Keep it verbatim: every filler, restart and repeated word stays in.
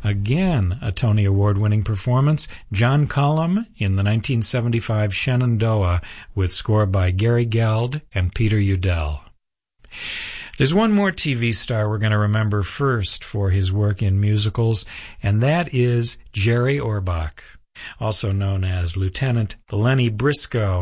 Again, a Tony Award-winning performance, John Cullum in the nineteen seventy-five Shenandoah with score by Gary Geld and Peter Udell. There's one more T V star we're going to remember first for his work in musicals, and that is Jerry Orbach, also known as Lieutenant Lenny Briscoe